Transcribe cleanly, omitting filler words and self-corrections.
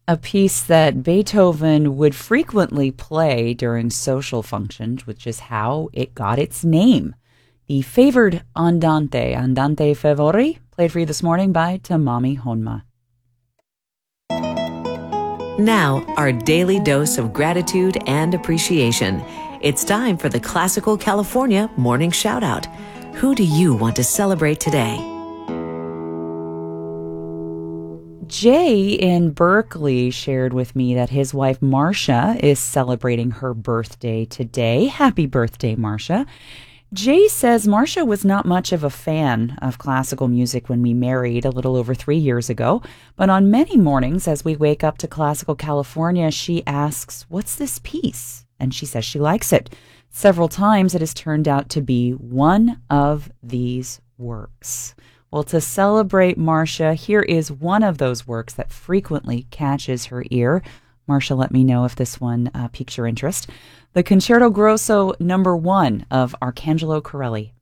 a piece that Beethoven would frequently play during social functions, which is how it got its name. The favored Andante Favori, played for you this morning by Tamami Honma. Now, our daily dose of gratitude and appreciation. It's time for the Classical California Morning Shoutout. Who do you want to celebrate today? Jay in Berkeley shared with me that his wife Marcia is celebrating her birthday today. Happy birthday, Marcia. Jay says Marcia was not much of a fan of classical music when we married a little over 3 years ago, but on many mornings as we wake up to Classical California, she asks, "What's this piece?" And she says she likes it. Several times it has turned out to be one of these works. Well, to celebrate Marcia, here is one of those works that frequently catches her ear. Marcia, let me know if this one piques your interest. The Concerto Grosso No. 1 of Arcangelo Corelli.